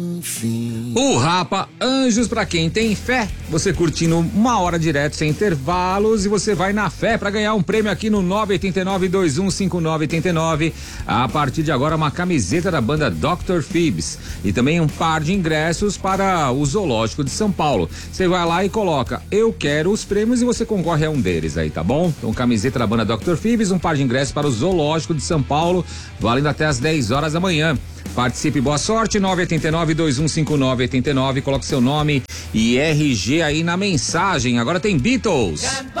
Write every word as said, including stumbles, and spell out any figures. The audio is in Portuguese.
O Rapa Anjos pra quem tem fé. Você curtindo uma hora direto sem intervalos e você vai na fé pra ganhar um prêmio aqui no nove oito nove, dois um cinco nove oito nove. A partir de agora, uma camiseta da banda doutor Phoebs e também um par de ingressos para o Zoológico de São Paulo. Você vai lá e coloca eu quero os prêmios e você concorre a um deles aí, tá bom? Então, camiseta da banda doutor Phoebs, um par de ingressos para o Zoológico de São Paulo, valendo até às dez horas da manhã. Participe, boa sorte, nove oito nove, dois um cinco nove oito nove, coloque seu nome e R G aí na mensagem. Agora tem Beatles.